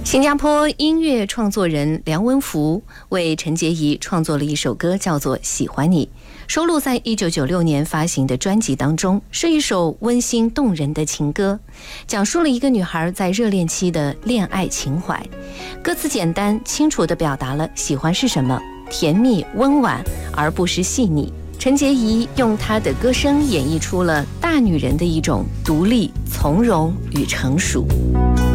新加坡音乐创作人梁文福为陈洁仪创作了一首歌，叫做《喜欢你》，收录在1996年发行的专辑当中，是一首温馨动人的情歌，讲述了一个女孩在热恋期的恋爱情怀。歌词简单清楚地表达了喜欢是什么，甜蜜温婉而不失细腻。陈洁仪用她的歌声演绎出了大女人的一种独立、从容与成熟。